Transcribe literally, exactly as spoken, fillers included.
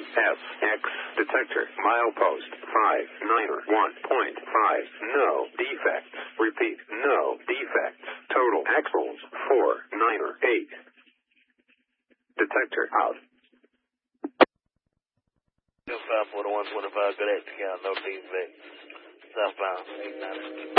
F X detector milepost five nine one point five. No defects. Repeat, no defects. Total axles four nine eight. Detector out. five four one twenty-five, good eight count, no defects. Southbound, eight nine.